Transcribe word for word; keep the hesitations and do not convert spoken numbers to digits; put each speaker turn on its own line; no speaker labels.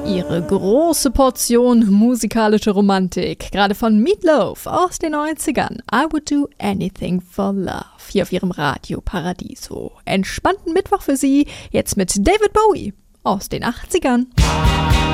Ihre große Portion musikalische Romantik, gerade von Meatloaf aus den neunzigern. I would do anything for love. Hier auf Ihrem Radio Paradiso. Entspannten Mittwoch für Sie, jetzt mit David Bowie aus den achtzigern.